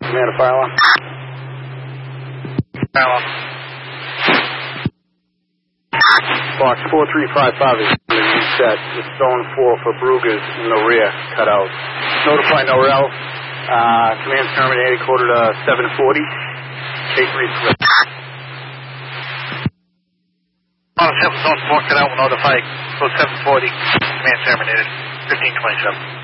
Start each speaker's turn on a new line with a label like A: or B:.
A: Commander, fire alarm.
B: Fire alarm.
A: Box 4355 is reset. The zone 4 for Brugger's in the rear, cut out. Notify Norrell. Command terminated, quarter to 740. K3 split.
B: On 7 zone 4, cut out, we'll notify. Code 740. Command terminated. 1527.